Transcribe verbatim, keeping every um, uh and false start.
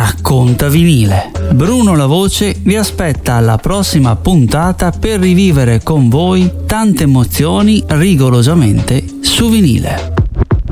Racconta vinile. Bruno La Voce vi aspetta alla prossima puntata per rivivere con voi tante emozioni rigorosamente su vinile.